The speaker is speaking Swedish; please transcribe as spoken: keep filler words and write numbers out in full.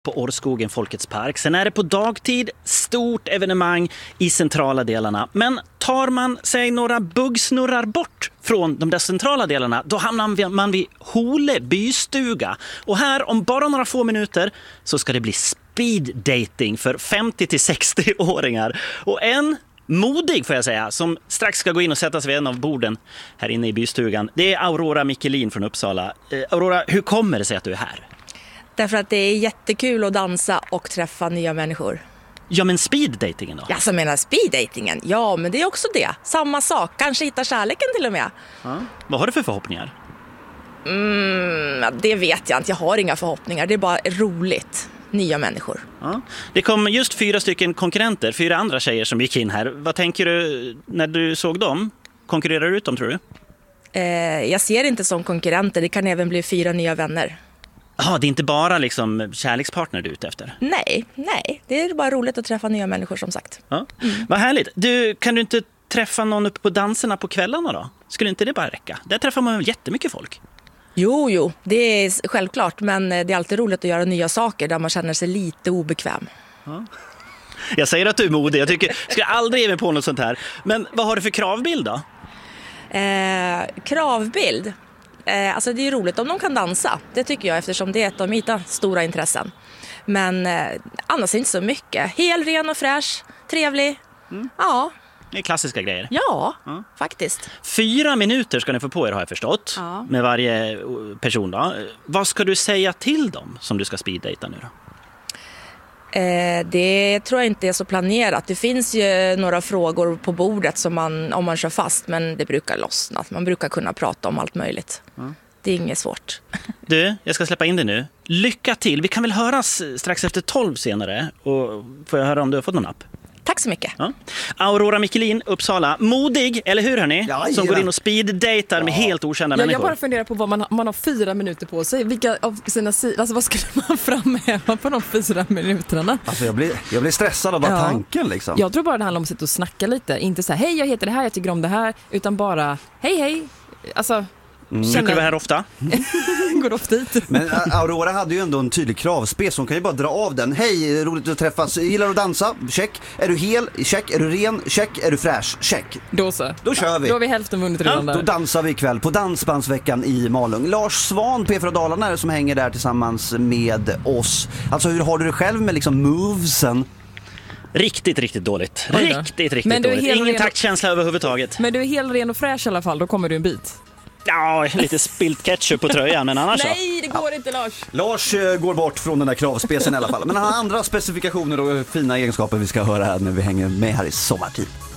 på Årskogen Folkets park. Sen är det på dagtid stort evenemang i centrala delarna. Men tar man sig några buggsnurrar bort från de där centrala delarna, då hamnar man vid Hole bystuga. Och här om bara några få minuter så ska det bli speed dating för femtio till sextio-åringar. Och en modig, får jag säga, som strax ska gå in och sätta sig vid en av borden här inne i bystugan, det är Aurora Michelin från Uppsala. Eh, Aurora, hur kommer det sig att du är här? Därför att det är jättekul att dansa och träffa nya människor. Ja, men speeddatingen då? Jag som menar speeddatingen, ja men det är också det. Samma sak, kanske hitta kärleken till och med. Ja. Vad har du för förhoppningar? Mm, det vet jag inte, jag har inga förhoppningar. Det är bara roligt, nya människor. Ja. Det kom just fyra stycken konkurrenter, fyra andra tjejer som gick in här. Vad tänker du när du såg dem? Konkurrerar du ut dem, tror du? Eh, jag ser inte som konkurrenter, det kan även bli fyra nya vänner. Ja, det är inte bara liksom kärlekspartner du är ute efter? Nej, nej. Det är bara roligt att träffa nya människor som sagt. Ja. Mm. Vad härligt. Du, kan du inte träffa någon uppe på danserna på kvällarna då? Skulle inte det bara räcka? Där träffar man jättemycket folk. Jo, jo. Det är självklart. Men det är alltid roligt att göra nya saker där man känner sig lite obekväm. Ja. Jag säger att du är modig. Jag tycker, jag skulle aldrig ge mig på något sånt här. Men vad har du för kravbild då? Eh, kravbild? Eh, alltså det är roligt om de kan dansa. Det tycker jag, eftersom det är ett av mina stora intressen. Men eh, annars inte så mycket. Hel, ren och fräsch, trevlig. Mm. Ja. Det är klassiska grejer. Ja, ja, faktiskt. Fyra minuter ska ni få på er, har jag förstått. Ja. Med varje person då. Vad ska du säga till dem som du ska speeddata nu då? Eh, det tror jag inte är så planerat. Det finns ju några frågor på bordet som man, om man kör fast, men det brukar lossna. Man brukar kunna prata om allt möjligt. Mm. Det är inget svårt. Du, jag ska släppa in dig nu. Lycka till. Vi kan väl höras strax efter tolv senare. Och får jag höra om du har fått någon app? Tack så mycket. Ja. Aurora Michelin, Uppsala. Modig, eller hur hörni? Ja, som går in och speeddatar ja. med helt okända ja, människor. Jag bara funderar på vad man, man har fyra minuter på sig. Vilka av sina sidor, alltså vad skulle man framhäva på de fyra minuterna? Alltså jag blir, jag blir stressad av bara ja. tanken liksom. Jag tror bara det handlar om att sitta och snacka lite. Inte så här, hej jag heter det här, jag tycker om det här. Utan bara, hej hej. Alltså... Mm. Känner... Brukar du vara här ofta? Går ofta dit. Men Aurora hade ju ändå en tydlig kravspec. Hon kan ju bara dra av den. Hej, roligt att träffas. Gillar du att dansa? Check. Är du hel? Check. Är du ren? Check. Är du fräsch? Check. Då så. Då kör vi. Då har vi hälften vunnit redan där. Då dansar vi ikväll på Dansbandsveckan i Malung. Lars Svan, P fyra Dalarna, som hänger där tillsammans med oss. Alltså hur har du det själv med liksom movesen? Riktigt, riktigt dåligt. Riktigt, riktigt men du är dåligt. Ingen ren... taktkänsla överhuvudtaget. Men du är helt ren och fräsch i alla fall. Då kommer du en bit. Ja, lite spilt ketchup på tröjan, men annars nej, det går ja. inte, Lars. Lars uh, går bort från den där kravspecen i alla fall. Men han har andra specifikationer och fina egenskaper vi ska höra här när vi hänger med här i sommartid.